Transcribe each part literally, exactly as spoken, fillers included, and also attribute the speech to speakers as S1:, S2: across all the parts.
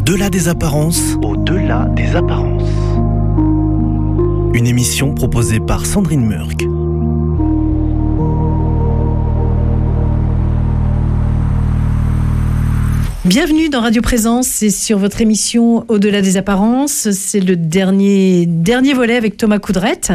S1: Au-delà des apparences.
S2: Au-delà des apparences.
S1: Une émission proposée par Sandrine Murk.
S3: Bienvenue dans Radio Présence, c'est sur votre émission Au-delà des apparences. C'est le dernier, dernier volet avec Thomas Coudrette,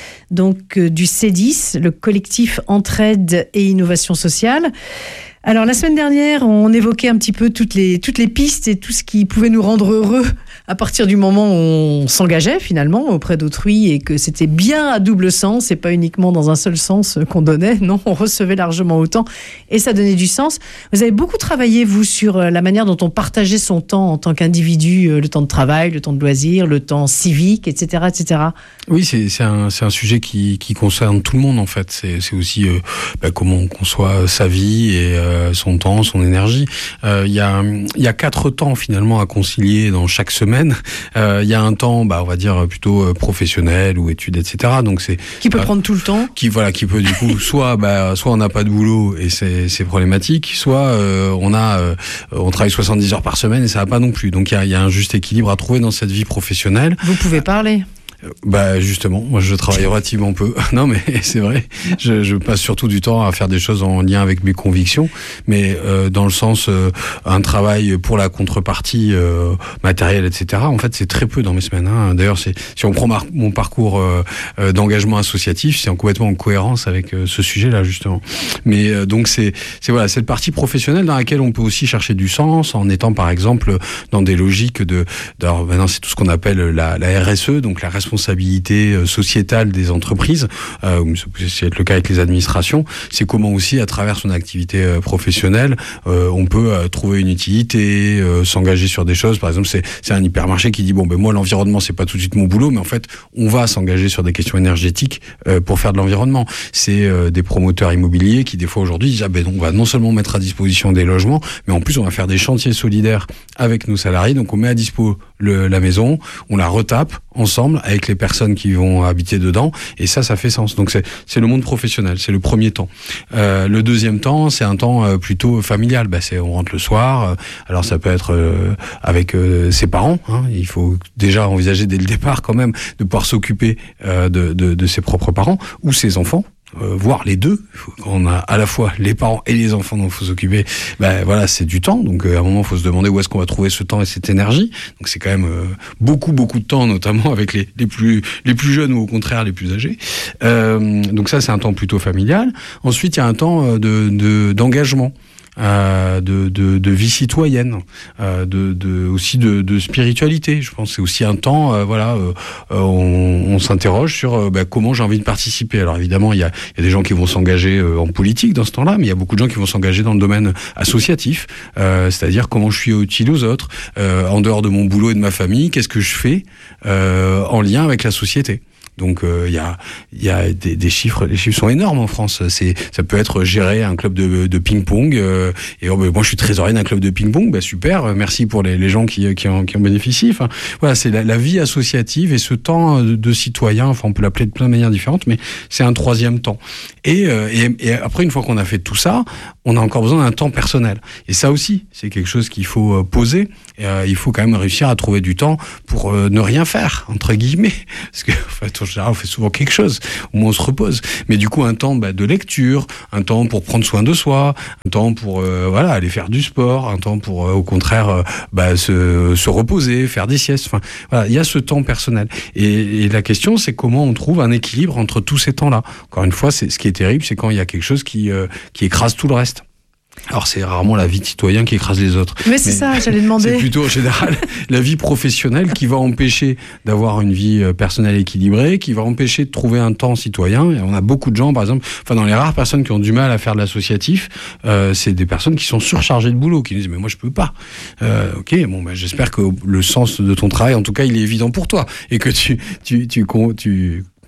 S3: donc euh, du C dix, le collectif Entraide et Innovation Sociale. Alors la semaine dernière, on évoquait un petit peu toutes les, toutes les pistes et tout ce qui pouvait nous rendre heureux à partir du moment où on s'engageait finalement auprès d'autrui et que c'était bien à double sens et pas uniquement dans un seul sens qu'on donnait. Non, on recevait largement autant et ça donnait du sens. Vous avez beaucoup travaillé, vous, sur la manière dont on partageait son temps en tant qu'individu, le temps de travail, le temps de loisir, le temps civique, et cetera, et cetera.
S4: Oui, c'est, c'est, un, c'est un sujet qui, qui concerne tout le monde en fait. C'est, c'est aussi euh, bah, comment on conçoit sa vie et euh, son temps, son énergie. Il euh, y, a, y a quatre temps finalement à concilier dans chaque semaine. Il euh, y a un temps, bah, on va dire plutôt professionnel ou études, et cetera. Donc c'est
S3: qui peut
S4: euh,
S3: prendre tout le temps.
S4: Qui voilà, qui peut du coup soit bah soit on n'a pas de boulot et c'est c'est problématique, soit euh, on a euh, on travaille soixante-dix heures par semaine et ça va pas non plus. Donc il y a il y a un juste équilibre à trouver dans cette vie professionnelle.
S3: Vous pouvez parler.
S4: Bah justement, moi je travaille relativement peu. Non mais c'est vrai, je, je passe surtout du temps à faire des choses en lien avec mes convictions, mais euh, dans le sens euh, un travail pour la contrepartie euh, matérielle, et cetera. En fait, c'est très peu dans mes semaines. Hein. D'ailleurs, c'est si on prend mar- mon parcours euh, euh, d'engagement associatif, c'est en complètement en cohérence avec euh, ce sujet-là justement. Mais euh, donc c'est c'est voilà cette partie professionnelle dans laquelle on peut aussi chercher du sens en étant par exemple dans des logiques de. Alors maintenant c'est tout ce qu'on appelle la, la R S E, donc la responsabilité responsabilité sociétale des entreprises, euh, c'est être le cas avec les administrations, c'est comment aussi à travers son activité euh, professionnelle, euh, on peut euh, trouver une utilité, euh, s'engager sur des choses. Par exemple, c'est, c'est un hypermarché qui dit bon ben moi l'environnement c'est pas tout de suite mon boulot, mais en fait on va s'engager sur des questions énergétiques euh, pour faire de l'environnement. C'est euh, des promoteurs immobiliers qui des fois aujourd'hui disent ah ben on va non seulement mettre à disposition des logements, mais en plus on va faire des chantiers solidaires avec nos salariés. Donc on met à dispo le, la maison, on la retape ensemble avec les personnes qui vont habiter dedans, et ça, ça fait sens. Donc c'est c'est le monde professionnel, c'est le premier temps. Euh, le deuxième temps, c'est un temps euh, plutôt familial. Bah c'est on rentre le soir. Euh, alors ça peut être euh, avec euh, ses parents. Hein. Il faut déjà envisager dès le départ quand même de pouvoir s'occuper euh, de, de de ses propres parents ou ses enfants. Euh, voir les deux, on a à la fois les parents et les enfants dont il faut s'occuper, ben voilà, c'est du temps, donc euh, à un moment il faut se demander où est-ce qu'on va trouver ce temps et cette énergie, donc c'est quand même euh, beaucoup beaucoup de temps, notamment avec les, les plus les plus jeunes ou au contraire les plus âgés, euh, donc ça c'est un temps plutôt familial. Ensuite il y a un temps de, de d'engagement, Euh, de, de, de vie citoyenne, euh, de, de aussi de, de spiritualité. Je pense que c'est aussi un temps, euh, voilà, euh, on, on s'interroge sur euh, bah, comment j'ai envie de participer. Alors évidemment, il y a, il y a des gens qui vont s'engager euh, en politique dans ce temps-là, mais il y a beaucoup de gens qui vont s'engager dans le domaine associatif, euh, c'est-à-dire comment je suis utile aux autres, euh, en dehors de mon boulot et de ma famille, qu'est-ce que je fais euh, en lien avec la société. Donc il euh, y a il y a des, des chiffres, les chiffres sont énormes en France. C'est ça peut être gérer un club de, de ping-pong euh, et oh, ben, moi je suis trésorier d'un club de ping-pong, ben super, merci pour les, les gens qui qui en, qui en bénéficient. Enfin voilà, c'est la, la vie associative et ce temps de, de citoyen. Enfin on peut l'appeler de plein de manières différentes, mais c'est un troisième temps. Et, euh, et et après une fois qu'on a fait tout ça, on a encore besoin d'un temps personnel. Et ça aussi, c'est quelque chose qu'il faut poser. Et, euh, il faut quand même réussir à trouver du temps pour euh, ne rien faire entre guillemets, parce que en fait, en général, on fait souvent quelque chose, au moins on se repose. Mais du coup, un temps bah, de lecture, un temps pour prendre soin de soi, un temps pour euh, voilà aller faire du sport, un temps pour euh, au contraire euh, bah, se, se reposer, faire des siestes. Enfin, voilà, il y a ce temps personnel. Et, et la question, c'est comment on trouve un équilibre entre tous ces temps-là. Encore une fois, c'est ce qui est terrible, c'est quand il y a quelque chose qui euh, qui écrase tout le reste. Alors c'est rarement la vie de citoyen qui écrase les autres.
S3: Mais c'est Mais ça, j'allais demander.
S4: C'est plutôt en général la vie professionnelle qui va empêcher d'avoir une vie personnelle équilibrée, qui va empêcher de trouver un temps citoyen. Et on a beaucoup de gens, par exemple, enfin dans les rares personnes qui ont du mal à faire de l'associatif, euh, c'est des personnes qui sont surchargées de boulot, qui disent mais moi je peux pas. Euh, ok, bon ben j'espère que le sens de ton travail, en tout cas, il est évident pour toi et que tu tu tu tu, tu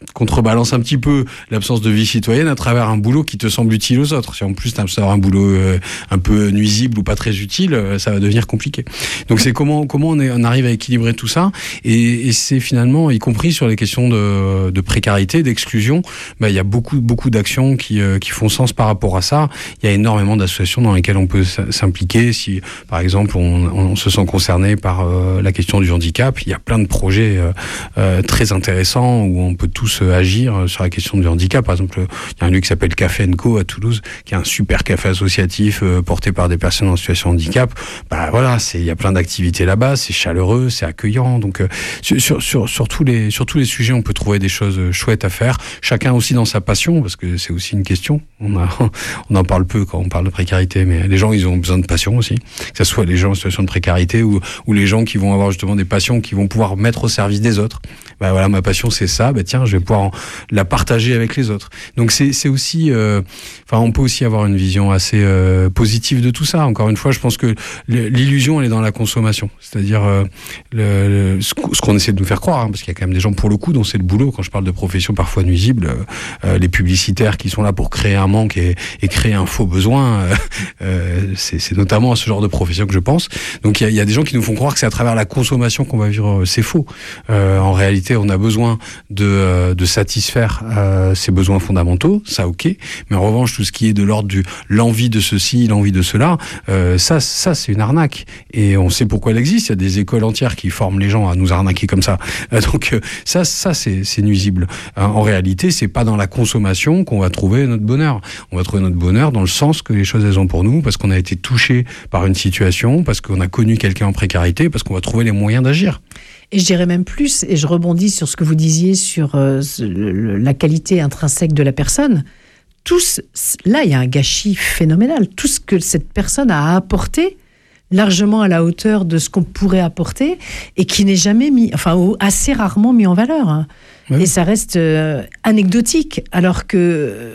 S4: contrebalance un petit peu l'absence de vie citoyenne à travers un boulot qui te semble utile aux autres. Si en plus tu as un boulot euh, un peu nuisible ou pas très utile, euh, ça va devenir compliqué. Donc c'est comment comment on, est, on arrive à équilibrer tout ça, et, et c'est finalement, y compris sur les questions de, de précarité, d'exclusion, bah, il y a beaucoup beaucoup d'actions qui euh, qui font sens par rapport à ça. Il y a énormément d'associations dans lesquelles on peut s'impliquer. Si par exemple on, on se sent concerné par euh, la question du handicap, il y a plein de projets euh, euh, très intéressants où on peut tous euh, agir sur la question du handicap. Par exemple, il y a un lieu qui s'appelle Café and Co à Toulouse, qui est un super café associatif euh, porté par des personnes en situation de handicap. Bah voilà, c'est il y a plein d'activités là-bas, c'est chaleureux, c'est accueillant. Donc euh, sur sur sur tous les sur tous les sujets, on peut trouver des choses chouettes à faire. Chacun aussi dans sa passion, parce que c'est aussi une question. On a on en parle peu quand on parle de précarité, mais les gens, ils ont besoin de passion aussi. Que ce soit les gens en situation de précarité ou ou les gens qui vont avoir justement des passions qui vont pouvoir mettre au service des autres. Bah voilà, ma passion c'est ça. Bah tiens, je vais pouvoir en, la partager avec les autres. Donc c'est c'est aussi, euh, enfin on peut aussi avoir une vision assez euh, positive de tout ça. Encore une fois, je pense que l'illusion elle est dans la consommation, c'est-à-dire euh, le, le, ce qu'on essaie de nous faire croire, hein, parce qu'il y a quand même des gens pour le coup dont c'est le boulot. Quand je parle de professions parfois nuisibles, euh, les publicitaires qui sont là pour créer un manque et, et créer un faux besoin, euh, euh, c'est, c'est notamment à ce genre de profession que je pense. Donc il y a, il y a des gens qui nous font croire que c'est à travers la consommation qu'on va vivre. C'est faux. Euh, en réalité, on a besoin de, euh, de satisfaire euh, ses besoins fondamentaux, ça ok. Mais en revanche, tout ce qui est de l'ordre du l'envie de ceci, l'envie de cela, euh, ça, ça c'est une arnaque. Et on sait pourquoi elle existe. Il y a des écoles entières qui forment les gens à nous arnaquer comme ça. Euh, donc euh, ça, ça c'est, c'est nuisible. Euh, en réalité, c'est pas dans la consommation qu'on va trouver notre bonheur. On va trouver notre bonheur dans le sens que les choses elles ont pour nous, parce qu'on a été touché par une situation, parce qu'on a connu quelqu'un en précarité, parce qu'on va trouver les moyens d'agir.
S3: Et je dirais même plus, et je rebondis sur ce que vous disiez sur euh, le, la qualité intrinsèque de la personne. Tout ce, là, il y a un gâchis phénoménal. Tout ce que cette personne a apporté, largement à la hauteur de ce qu'on pourrait apporter, et qui n'est jamais mis, enfin, assez rarement mis en valeur. Hein. Oui. Et ça reste euh, anecdotique, alors que, euh,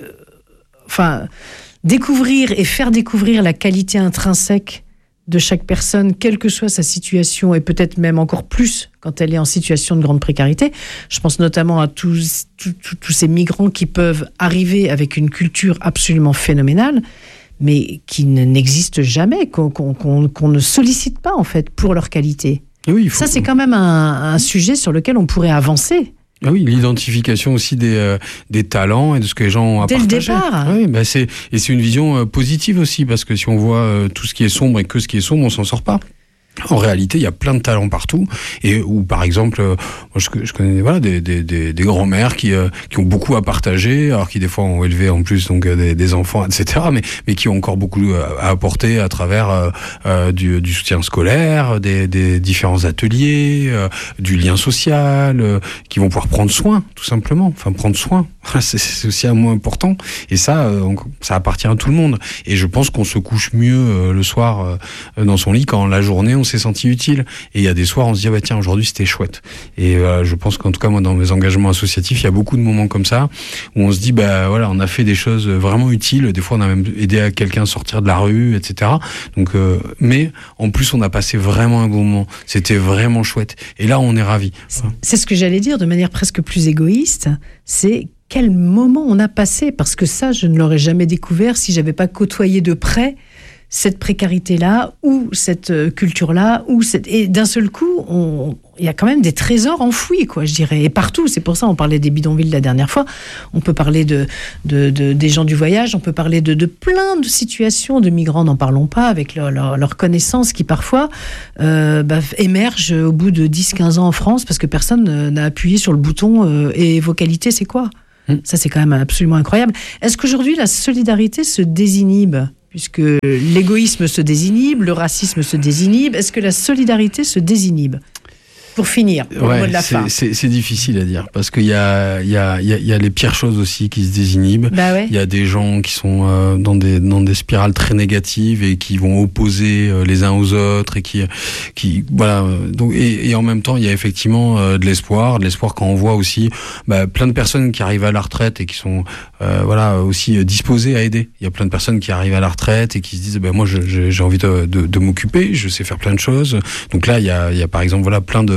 S3: enfin, découvrir et faire découvrir la qualité intrinsèque de chaque personne, quelle que soit sa situation, et peut-être même encore plus quand elle est en situation de grande précarité. Je pense notamment à tous, tous, tous, tous ces migrants qui peuvent arriver avec une culture absolument phénoménale, mais qui n'existent jamais, qu'on, qu'on, qu'on, qu'on ne sollicite pas en fait pour leur qualité.
S4: Oui, il faut...
S3: Ça, c'est quand même un, un sujet sur lequel on pourrait avancer.
S4: Ah oui, l'identification aussi des euh, des talents et de ce que les gens ont à
S3: Dès
S4: partager.
S3: Dès le départ.
S4: Oui, bah c'est et c'est une vision euh, positive aussi, parce que si on voit euh, tout ce qui est sombre et que ce qui est sombre, on s'en sort pas. En réalité, il y a plein de talents partout, et où par exemple, euh, moi je, je connais voilà des des des, des grands-mères qui euh, qui ont beaucoup à partager, alors qui des fois ont élevé en plus donc des, des enfants, et cetera. Mais mais qui ont encore beaucoup à apporter à travers euh, euh, du, du soutien scolaire, des des différents ateliers, euh, du lien social, euh, qui vont pouvoir prendre soin, tout simplement. Enfin, prendre soin, c'est, c'est aussi un mot important. Et ça, euh, ça appartient à tout le monde. Et je pense qu'on se couche mieux euh, le soir euh, dans son lit quand la journée on s'est senti utile. Et il y a des soirs, on se dit, ah bah tiens, aujourd'hui c'était chouette. Et euh, je pense qu'en tout cas, moi, dans mes engagements associatifs, il y a beaucoup de moments comme ça, où on se dit, bah voilà, on a fait des choses vraiment utiles. Des fois, on a même aidé à quelqu'un à sortir de la rue, et cetera. Donc, euh, mais en plus, on a passé vraiment un bon moment. C'était vraiment chouette. Et là, on est ravis.
S3: C'est, c'est ce que j'allais dire de manière presque plus égoïste. C'est quel moment on a passé, parce que ça, je ne l'aurais jamais découvert si j'avais pas côtoyé de près cette précarité-là, ou cette culture-là, ou cette... et d'un seul coup, on... il y a quand même des trésors enfouis, quoi, je dirais, et partout. C'est pour ça, on parlait des bidonvilles la dernière fois, on peut parler de, de, de, des gens du voyage, on peut parler de, de plein de situations de migrants, n'en parlons pas, avec leur, leur, leur connaissance qui parfois euh, bah, émerge au bout de dix quinze ans en France, parce que personne n'a appuyé sur le bouton euh, et vos qualités, c'est quoi ? mmh. Ça, c'est quand même absolument incroyable. Est-ce qu'aujourd'hui, la solidarité se désinhibe ? Puisque l'égoïsme se désinhibe, le racisme se désinhibe, est-ce que la solidarité se désinhibe ? Pour finir, pour
S4: ouais,
S3: le mot de la
S4: c'est,
S3: fin.
S4: C'est, c'est difficile à dire, parce qu'il y a, il y, a, il y, a, il y a les pires choses aussi qui se désinhibent.
S3: Bah ouais.
S4: Il y a des gens qui sont euh, dans, des, dans des spirales très négatives et qui vont opposer euh, les uns aux autres. Et, qui, qui, voilà, donc, et, et en même temps, il y a effectivement euh, de l'espoir. De l'espoir quand on voit aussi bah, plein de personnes qui arrivent à la retraite et qui sont euh, voilà, aussi disposées à aider. Il y a plein de personnes qui arrivent à la retraite et qui se disent bah, moi, je, je, j'ai envie de, de, de m'occuper, je sais faire plein de choses. Donc là, il y a, il y a par exemple voilà, plein de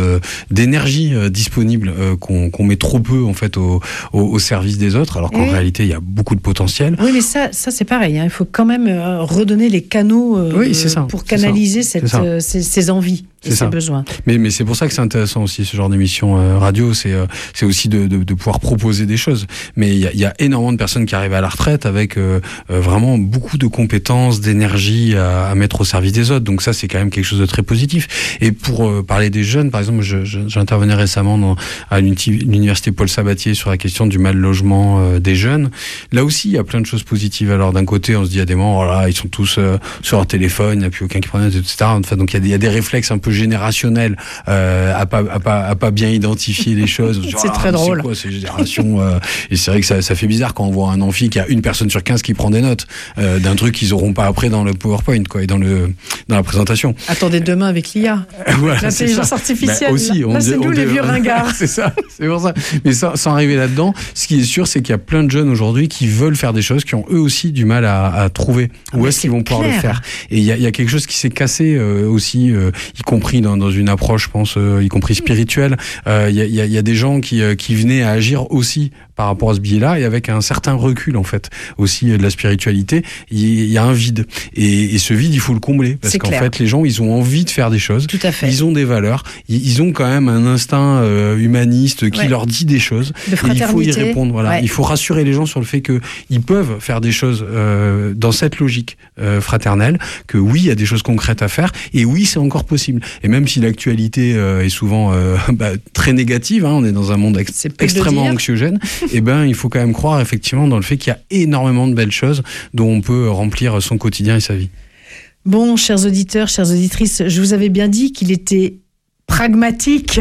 S4: de d'énergie euh, disponible euh, qu'on, qu'on met trop peu en fait au, au, au service des autres, alors qu'en
S3: oui.
S4: réalité il y a beaucoup de potentiel.
S3: Oui, mais ça, ça c'est pareil. Hein. Il faut quand même euh, redonner les canaux euh,
S4: oui, c'est ça,
S3: pour canaliser
S4: c'est
S3: cette,
S4: ça.
S3: euh, ces, ces envies et
S4: C'est
S3: ces
S4: ça.
S3: besoins.
S4: Mais, mais c'est pour ça que c'est intéressant aussi ce genre d'émission euh, radio, c'est, euh, c'est aussi de, de, de pouvoir proposer des choses. Mais il y a, y a énormément de personnes qui arrivent à la retraite avec euh, euh, vraiment beaucoup de compétences, d'énergie à, à mettre au service des autres. Donc ça, c'est quand même quelque chose de très positif. Et pour euh, parler des jeunes, par exemple, je, je, j'intervenais récemment dans, à l'université Paul Sabatier sur la question du mal logement euh, des jeunes. Là aussi, il y a plein de choses positives. Alors d'un côté, on se dit à des moments, oh là, ils sont tous euh, sur leur téléphone, il n'y a plus aucun qui prend, et cetera. Enfin, donc il y a des, il y a des réflexes un peu générationnels euh, à pas à pas à pas bien identifier les choses.
S3: C'est
S4: Genre,
S3: très
S4: ah,
S3: drôle.
S4: C'est quoi ces générations euh, Et c'est vrai que ça, ça fait bizarre quand on voit un amphi qui a une personne sur quinze qui prend des notes euh, d'un truc qu'ils auront pas après dans le PowerPoint, quoi, et dans le dans la présentation.
S3: Attendez demain avec l'I A,
S4: Voilà,
S3: l'intelligence artificielle.
S4: Bah, aussi,
S3: là,
S4: on
S3: là
S4: dit-
S3: c'est nous
S4: on
S3: les
S4: dit-
S3: vieux ringards.
S4: C'est ça, c'est pour ça. Mais sans, sans arriver là-dedans, ce qui est sûr, c'est qu'il y a plein de jeunes aujourd'hui qui veulent faire des choses, qui ont eux aussi du mal à, à trouver
S3: Ah,
S4: où
S3: mais
S4: est-ce
S3: c'est
S4: qu'ils vont pouvoir
S3: clair.
S4: le faire. Et il y a, il y a quelque chose qui s'est cassé euh, aussi, euh, y compris dans, dans une approche, je pense, euh, y compris spirituelle. Euh, Il y, a, il y, a, il y a des gens qui, euh, qui venaient à agir aussi par rapport à ce biais-là, et avec un certain recul en fait aussi euh, de la spiritualité. Il y a un vide, et, et ce vide, il faut le combler, parce
S3: C'est
S4: qu'en
S3: clair.
S4: fait, les gens, ils ont envie de faire des choses.
S3: Tout à fait.
S4: Ils ont des valeurs, ils ils ont quand même un instinct euh, humaniste qui
S3: Ouais.
S4: leur dit des choses.
S3: De
S4: Et il faut y
S3: fraternité.
S4: répondre. Voilà.
S3: Ouais.
S4: Il faut rassurer les gens sur le fait que ils peuvent faire des choses euh, dans cette logique euh, fraternelle. Que oui, il y a des choses concrètes à faire, et oui, c'est encore possible. Et même si l'actualité euh, est souvent euh, bah, très négative, hein, on est dans un monde ex-
S3: C'est peu de le
S4: extrêmement
S3: dire.
S4: anxiogène. Et ben, il faut quand même croire effectivement dans le fait qu'il y a énormément de belles choses dont on peut remplir son quotidien et sa vie.
S3: Bon, chers auditeurs, chères auditrices, je vous avais bien dit qu'il était pragmatique,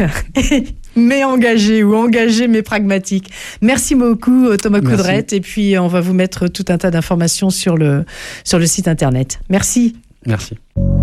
S3: mais engagé, ou engagé, mais pragmatique. Merci beaucoup, Thomas
S4: Merci.
S3: Coudrette. Et puis, on va vous mettre tout un tas d'informations sur le, sur le site internet. Merci.
S4: Merci.